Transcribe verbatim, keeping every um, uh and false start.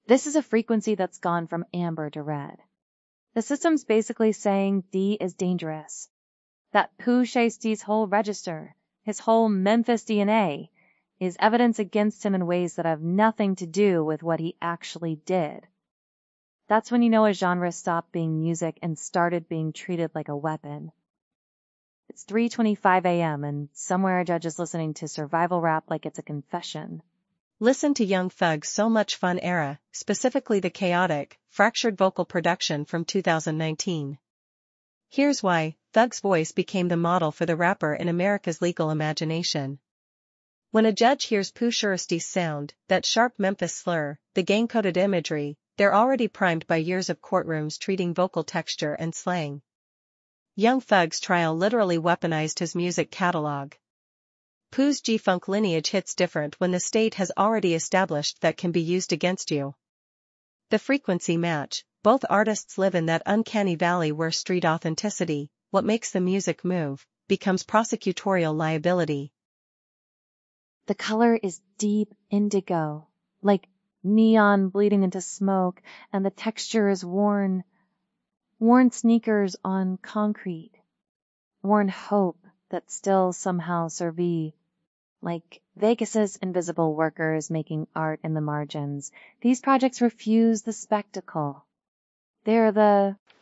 This is a frequency that's gone from amber to red. The system's basically saying D is dangerous. That Pooh Shiesty's whole register, his whole Memphis D N A, is evidence against him in ways that have nothing to do with what he actually did. That's when you know a genre stopped being music and started being treated like a weapon. It's three twenty-five a m and somewhere a judge is listening to survival rap like it's a confession. Listen to Young Thug's So Much Fun era, specifically the chaotic, fractured vocal production from two thousand nineteen. Here's why Thug's voice became the model for the rapper in America's legal imagination. When a judge hears Pooh Shiesty's sound, that sharp Memphis slur, the gang-coded imagery, they're already primed by years of courtrooms treating vocal texture and slang. Young Thug's trial literally weaponized his music catalog. Pooh's G-Funk lineage hits different when the state has already established that can be used against you. The frequency match, both artists live in that uncanny valley where street authenticity, what makes the music move, becomes prosecutorial liability. The color is deep indigo, like neon bleeding into smoke, and the texture is worn, worn sneakers on concrete, worn hope that still somehow survive. Like Vegas's invisible workers making art in the margins, these projects refuse the spectacle. They're the